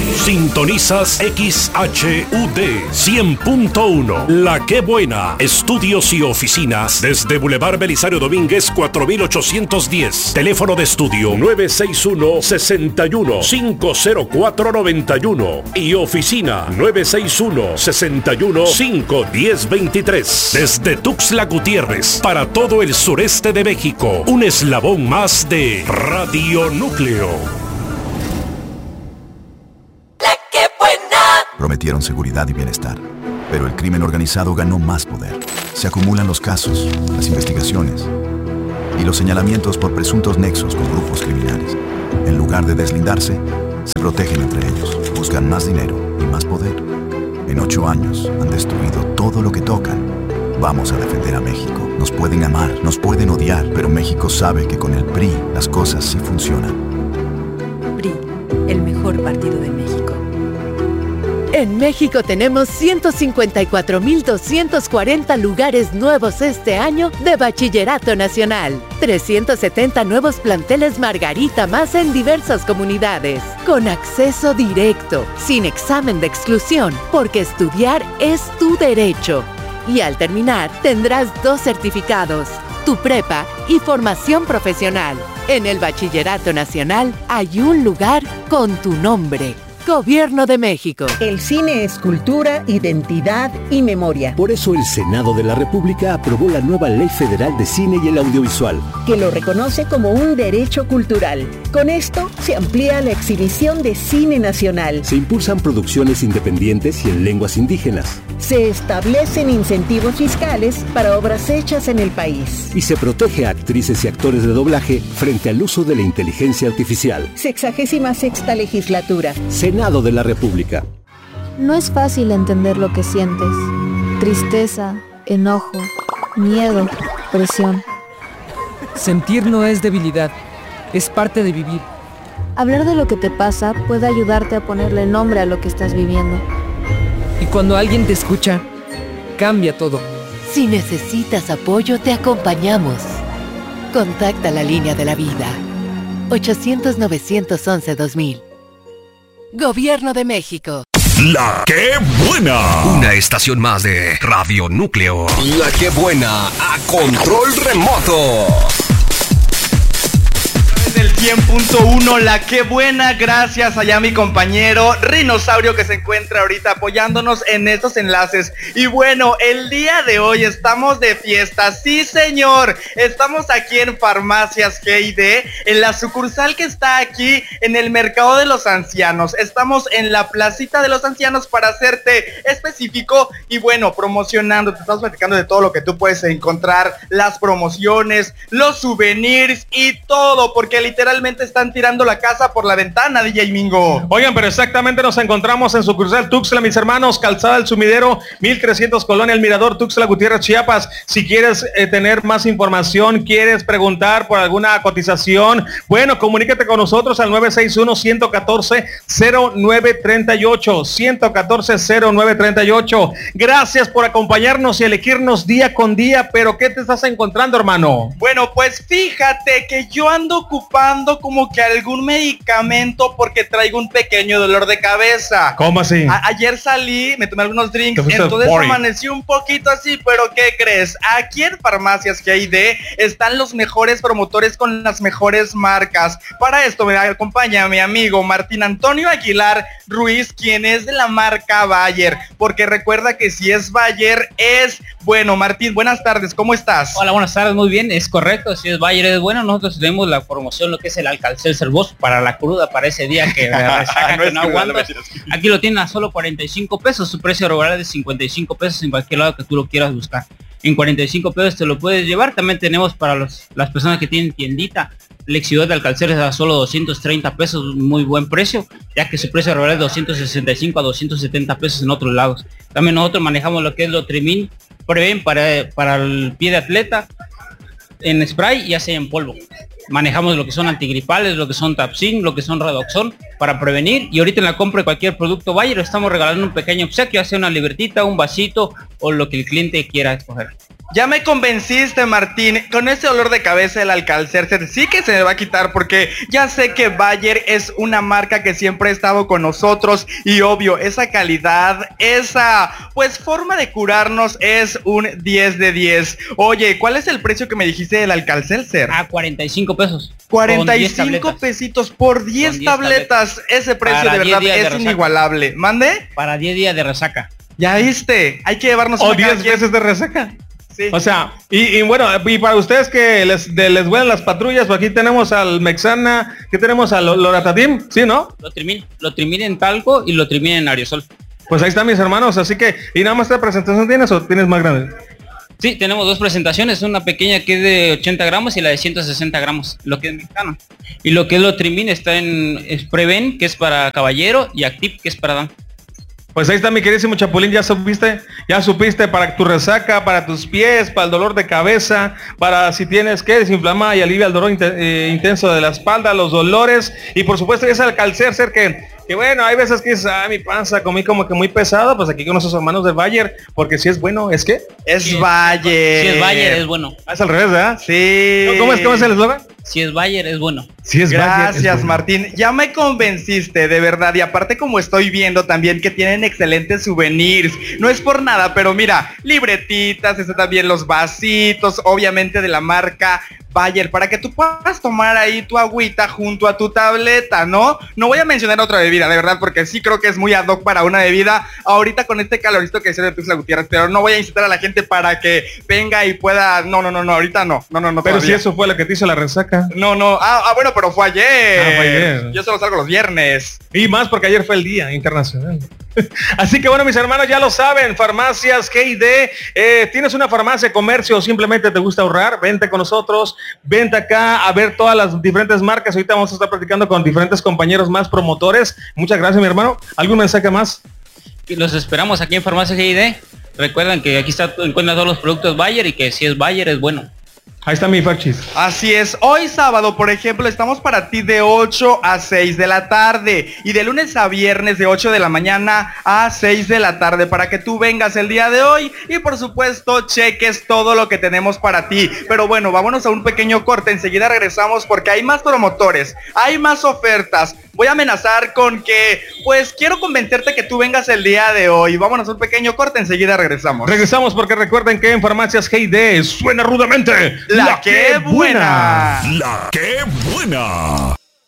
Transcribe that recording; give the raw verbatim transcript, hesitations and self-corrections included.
Sintonizas X H U D cien punto uno. La Qué Buena. Estudios y oficinas desde Boulevard Belisario Domínguez cuatro mil ochocientos diez. Teléfono de estudio nueve seis uno, seis uno, cinco cero cuatro, nueve uno y oficina nueve seis uno, seis uno, cinco uno cero, dos tres. Desde Tuxtla Gutiérrez para todo el sureste de México. Un eslabón más de Radio Núcleo. Prometieron seguridad y bienestar, pero el crimen organizado ganó más poder. Se acumulan los casos, las investigaciones y los señalamientos por presuntos nexos con grupos criminales. En lugar de deslindarse, se protegen entre ellos, buscan más dinero y más poder. En ocho años han destruido todo lo que tocan. Vamos a defender a México. Nos pueden amar, nos pueden odiar, pero México sabe que con el P R I las cosas sí funcionan. P R I, el mejor partido de México. En México tenemos ciento cincuenta y cuatro mil doscientos cuarenta lugares nuevos este año de Bachillerato Nacional. trescientos setenta nuevos planteles Margarita más en diversas comunidades. Con acceso directo, sin examen de exclusión, porque estudiar es tu derecho. Y al terminar, tendrás dos certificados, tu prepa y formación profesional. En el Bachillerato Nacional hay un lugar con tu nombre. Gobierno de México. El cine es cultura, identidad y memoria. Por eso el Senado de la República aprobó la nueva Ley Federal de Cine y el Audiovisual, que lo reconoce como un derecho cultural. Con esto se amplía la exhibición de cine nacional. Se impulsan producciones independientes y en lenguas indígenas. Se establecen incentivos fiscales para obras hechas en el país. Y se protege a actrices y actores de doblaje frente al uso de la inteligencia artificial. Sexagésima sexta legislatura. Senado de la República. No es fácil entender lo que sientes. Tristeza, enojo, miedo, presión. Sentir no es debilidad, es parte de vivir. Hablar de lo que te pasa puede ayudarte a ponerle nombre a lo que estás viviendo. Y cuando alguien te escucha, cambia todo. Si necesitas apoyo, te acompañamos. Contacta la línea de la vida. ochocientos, novecientos once, dos mil. Gobierno de México. La Qué Buena. Una estación más de Radio Núcleo. La Qué Buena a control remoto. Del cien punto uno, La Qué Buena, gracias allá a mi compañero Rinosaurio que se encuentra ahorita apoyándonos en estos enlaces. Y bueno, el día de hoy estamos de fiesta, sí señor, estamos aquí en Farmacias G I D, en la sucursal que está aquí en el Mercado de los Ancianos. Estamos en la placita de los ancianos para hacerte específico y bueno, promocionando, te estamos platicando de todo lo que tú puedes encontrar, las promociones, los souvenirs y todo, porque literalmente están tirando la casa por la ventana, D J Mingo. Oigan, pero exactamente nos encontramos en sucursal Tuxtla, mis hermanos, Calzada El Sumidero, mil trescientos Colonia El Mirador, Tuxtla Gutiérrez, Chiapas. Si quieres eh, tener más información, quieres preguntar por alguna cotización, bueno, comunícate con nosotros al nueve seis uno, uno uno cuatro, cero nueve tres ocho, uno uno cuatro, cero nueve tres ocho. Gracias por acompañarnos y elegirnos día con día, pero ¿qué te estás encontrando, hermano? Bueno, pues fíjate que yo ando ocupado como que algún medicamento porque traigo un pequeño dolor de cabeza. ¿Cómo así? A ayer salí, me tomé algunos drinks, entonces amanecí un poquito así, pero ¿qué crees? Aquí en Farmacias G I D están los mejores promotores con las mejores marcas. Para esto me acompaña mi amigo Martín Antonio Aguilar Ruiz, quien es de la marca Bayer, porque recuerda que si es Bayer es bueno. Martín, buenas tardes, ¿cómo estás? Hola, buenas tardes, muy bien, es correcto, si es Bayer es bueno. Nosotros tenemos la promoción, lo que es el Alka-Seltzer Boss para la cruda, para ese día que me resaca, no que no aguantas. Aquí lo tienen a solo cuarenta y cinco pesos, su precio regular es de cincuenta y cinco pesos en cualquier lado que tú lo quieras buscar. En cuarenta y cinco pesos te lo puedes llevar. También tenemos para los, las personas que tienen tiendita, Lexidot de Alka-Seltzer a solo doscientos treinta pesos, muy buen precio, ya que su precio regular es doscientos sesenta y cinco a doscientos setenta pesos en otros lados. También nosotros manejamos lo que es lo Trimin Preven para, para el pie de atleta, en spray y hace en polvo. Manejamos lo que son antigripales, lo que son Tapsin, lo que son Redoxon para prevenir. Y ahorita en la compra de cualquier producto Bayer estamos regalando un pequeño obsequio, ya sea una libretita, un vasito o lo que el cliente quiera escoger. Ya me convenciste, Martín. Con ese olor de cabeza del Alka-Seltzer sí que se me va a quitar, porque ya sé que Bayer es una marca que siempre ha estado con nosotros y obvio, esa calidad, esa pues forma de curarnos es un diez de diez. Oye, ¿cuál es el precio que me dijiste del Alka-Seltzer? Ah, cuarenta y cinco pesos. cuarenta y cinco pesitos por diez tabletas. Ese precio de verdad es inigualable. ¿Mande? Para diez días de resaca. Ya viste, hay que llevarnos o diez veces de resaca. Sí. O sea, y, y bueno, y para ustedes que les, de, les huelen las patrullas, pues aquí tenemos al Mexana, que tenemos al Loratadine, ¿sí, no? Lotrimil, Lotrimil en talco y Lotrimil en aerosol. Pues ahí están mis hermanos, así que, ¿y nada más esta presentación tienes o tienes más grande? Sí, tenemos dos presentaciones, una pequeña que es de ochenta gramos y la de ciento sesenta gramos, lo que es mexicano. Y lo que es Lotrimil está en Preven, que es para caballero, y Active, que es para dama. Pues ahí está mi queridísimo Chapulín, ya supiste, ya supiste para tu resaca, para tus pies, para el dolor de cabeza, para si tienes que desinflamar y alivia el dolor int eh, intenso de la espalda, los dolores, y por supuesto es el Alka-Seltzer que, que bueno, hay veces que dices, ah, mi panza comí como que muy pesado, pues aquí con nuestros hermanos de Bayer, porque si es bueno, ¿es qué? Es sí, Bayer. Si es Bayer, es bueno. Ah, es al revés, ¿verdad? Sí. ¿Cómo es, cómo es el eslogan? Si es Bayer, es bueno. Si es Gracias, Bayer, es bueno. Martín. Ya me convenciste, de verdad. Y aparte, como estoy viendo también que tienen excelentes souvenirs. No es por nada, pero mira, libretitas, están también los vasitos, obviamente de la marca Bayer, para que tú puedas tomar ahí tu agüita junto a tu tableta, ¿no? No voy a mencionar otra bebida, de verdad, porque sí creo que es muy ad hoc para una bebida ahorita con este calorito que es de Tuxtla Gutiérrez, pero no voy a incitar a la gente para que venga y pueda, no, no, no, no, ahorita no, no, no, no. Pero todavía. si eso fue lo que te hizo la resaca. No, no, ah, ah bueno, pero fue ayer. Ah, fue ayer. Yo solo salgo los viernes. Y más porque ayer fue el Día Internacional. Así que bueno, mis hermanos, ya lo saben, farmacias G y D, eh, tienes una farmacia, comercio o simplemente te gusta ahorrar, vente con nosotros, vente acá a ver todas las diferentes marcas. Ahorita vamos a estar platicando con diferentes compañeros más promotores. Muchas gracias, mi hermano. ¿Algún mensaje más? Los esperamos aquí en Farmacia G y D. Recuerden que aquí está, encuentran todos los productos Bayer y que si es Bayer es bueno. Ahí está mi Farchis. Así es, hoy sábado, por ejemplo, estamos para ti de ocho a seis de la tarde y de lunes a viernes de ocho de la mañana a seis de la tarde para que tú vengas el día de hoy y por supuesto cheques todo lo que tenemos para ti. Pero bueno, vámonos a un pequeño corte, enseguida regresamos porque hay más promotores, hay más ofertas. Voy a amenazar con que, pues, quiero convencerte que tú vengas el día de hoy. Vámonos a un pequeño corte, enseguida regresamos. Regresamos porque recuerden que en Farmacias G y D suena rudamente La, la que buena. La que buena.